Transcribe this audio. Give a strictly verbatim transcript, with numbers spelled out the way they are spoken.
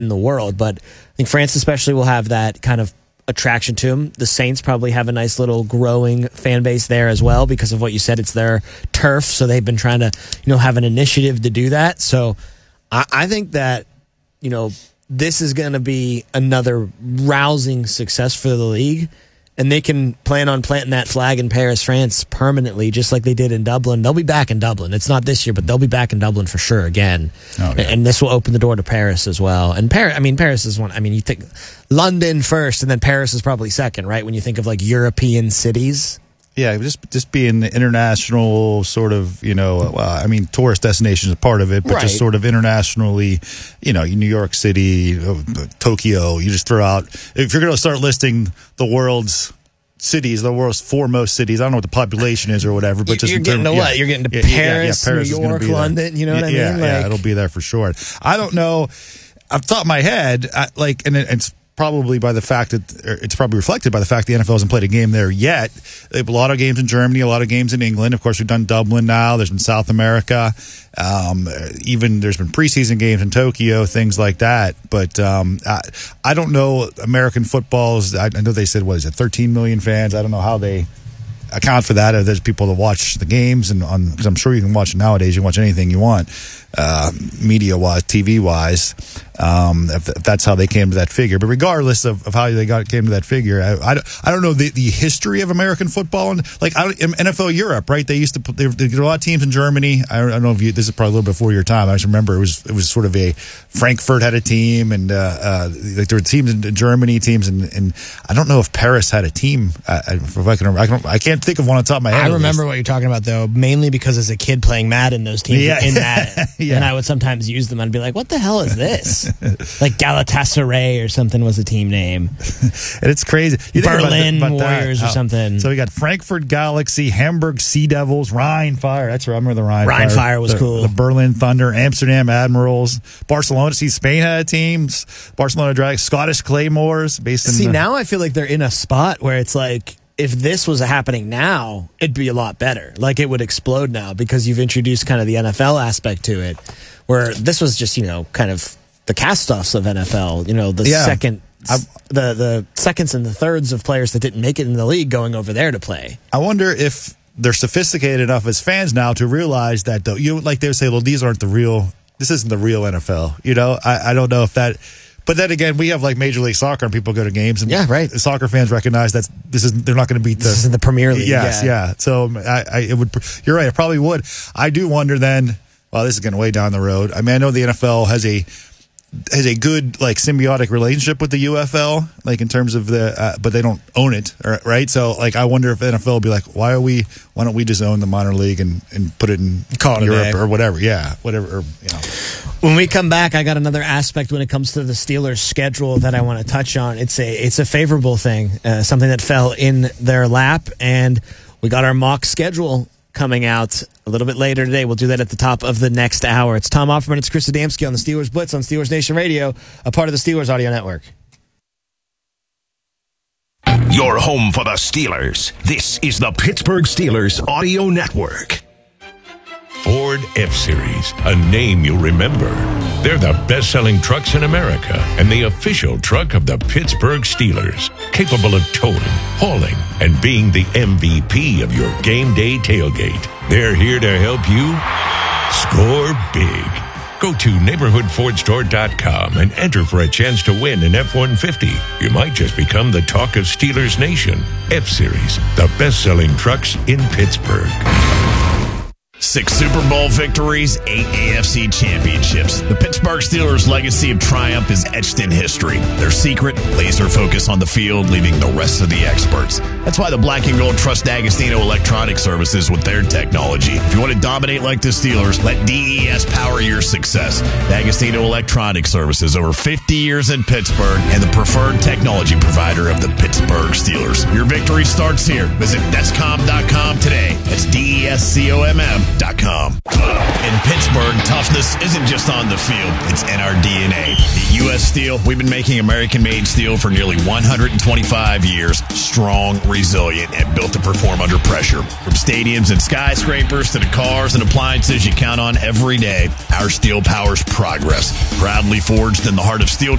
in the world. But I think France especially will have that kind of attraction to them. The Saints probably have a nice little growing fan base there as well because of what you said. It's their turf, so they've been trying to, you know, have an initiative to do that. So I, I think that, you know, this is going to be another rousing success for the league, and they can plan on planting that flag in Paris, France permanently, just like they did in Dublin. They'll be back in Dublin. It's not this year, but they'll be back in Dublin for sure again. Oh, yeah. And this will open the door to Paris as well. And Paris, I mean, Paris is one. I mean, you think London first, and then Paris is probably second, right? When you think of like European cities. Yeah, just just being the international sort of, you know, well, I mean, tourist destination is part of it, but right. just sort of internationally, you know, New York City, Tokyo, you just throw out, if you're going to start listing the world's cities, the world's foremost cities, I don't know what the population is or whatever, but just you're getting term, to yeah, what? You're getting to yeah, Paris, yeah, yeah, Paris New York, London, you know what yeah, I mean? Yeah, like, yeah, it'll be there for sure. I don't know, off the top of my head, I, like, and it, it's probably by the fact that it's probably reflected by the fact the N F L hasn't played a game there yet. They have a lot of games in Germany, a lot of games in England. Of course, we've done Dublin now. There's been South America. Um, even there's been preseason games in Tokyo, things like that. But um, I, I don't know American football's. I, I know they said, what is it, thirteen million fans? I don't know how they account for that. Or there's people that watch the games, and on because I'm sure you can watch it nowadays. You can watch anything you want, uh, media wise, T V wise. Um, if, if that's how they came to that figure, but regardless of, of how they got came to that figure, I, I, I don't know the, the history of American football and like I, N F L Europe, right? They used to put, there were a lot of teams in Germany. I don't, I don't know if you, this is probably a little before your time. I just remember it was it was sort of a Frankfurt had a team, and uh, uh, like there were teams in Germany, teams in, and I don't know if Paris had a team. I, if I can, I, can, I can't think of one on top of my head. I remember what you're talking about though, mainly because as a kid playing Madden, those teams yeah. were in Madden, yeah. and I would sometimes use them and be like, "What the hell is this?" Like Galatasaray or something was a team name. And it's crazy. You Berlin about, about Warriors that. or something. So we got Frankfurt Galaxy, Hamburg Sea Devils, Rhine Fire. That's right. I remember the Rhine, Rhine Fire. Fire was the, cool. The Berlin Thunder, Amsterdam Admirals, Barcelona. See, Spain had teams. Barcelona Dragons, Scottish Claymores. Based in See, the, now I feel like they're in a spot where it's like, if this was happening now, it'd be a lot better. Like, it would explode now because you've introduced kind of the N F L aspect to it, where this was just, you know, kind of the cast-offs of N F L, you know, the yeah. second, I, the the seconds and the thirds of players that didn't make it in the league going over there to play. I wonder if they're sophisticated enough as fans now to realize that, though, you know, like they would say, well, these aren't the real, this isn't the real N F L. You know, I, I don't know if that, but then again, we have like Major League Soccer and people go to games, and yeah, right. soccer fans recognize that this is they're not going to beat the this isn't the Premier League. Yes, yeah. yeah. So I, I, it would. You're right. It probably would. I do wonder then. Well, this is getting way down the road. I mean, I know the N F L has a has a good like symbiotic relationship with the U F L, like in terms of the, uh, but they don't own it, right? So like, I wonder if the N F L will be like, why are we? Why don't we just own the minor league and, and put it in Call it Europe or whatever? Yeah, whatever. Or, you know. When we come back, I got another aspect when it comes to the Steelers' schedule that I want to touch on. It's a it's a favorable thing, uh, something that fell in their lap, and we got our mock schedule coming out a little bit later today. We'll do that at the top of the next hour. It's Tom Offerman. It's Chris Adamski on the Steelers Blitz on Steelers Nation Radio, a part of the Steelers Audio Network. Your home for the Steelers. This is the Pittsburgh Steelers Audio Network. Ford F-Series, a name you'll remember. They're the best-selling trucks in America and the official truck of the Pittsburgh Steelers, capable of towing, hauling, and being the M V P of your game day tailgate. They're here to help you score big. Go to neighborhood ford store dot com and enter for a chance to win an F one fifty. You might just become the talk of Steelers Nation. F-Series, the best-selling trucks in Pittsburgh. Six Super Bowl victories, eight A F C championships. The Pittsburgh Steelers' legacy of triumph is etched in history. Their secret, laser focus on the field, leaving the rest of the experts. That's why the Black and Gold trust D'Agostino Electronic Services with their technology. If you want to dominate like the Steelers, let D E S power your success. D'Agostino Electronic Services, over fifty years in Pittsburgh, and the preferred technology provider of the Pittsburgh Steelers. Your victory starts here. Visit Descom dot com today. That's D E S C O M M dot com. In Pittsburgh, toughness isn't just on the field, it's in our D N A. At U S Steel, we've been making American-made steel for nearly one hundred twenty-five years, strong, resilient, and built to perform under pressure. From stadiums and skyscrapers to the cars and appliances you count on every day, our steel powers progress. Proudly forged in the heart of steel